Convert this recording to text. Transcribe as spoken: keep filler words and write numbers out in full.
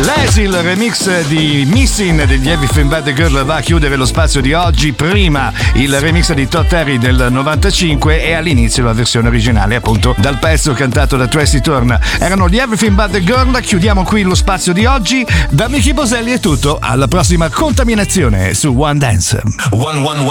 Lazy, il remix di Missing degli Everything But The Girl va a chiudere lo spazio di oggi. Prima il remix di Todd Terry del novantacinque e all'inizio la versione originale appunto dal pezzo cantato da Tracy Thorn. Erano gli Everything But The Girl. Chiudiamo qui lo spazio di oggi. Da Michi Boselli è tutto, alla prossima contaminazione su One Dance. One, one, one.